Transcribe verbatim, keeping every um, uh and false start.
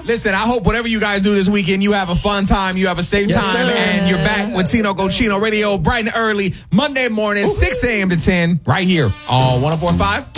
Listen, I hope whatever you guys do this weekend, you have a fun time, you have a safe Yes, time, sir. and you're back with Tino Cochino Radio bright and early, Monday morning, six a.m. to ten, right here on one oh four point five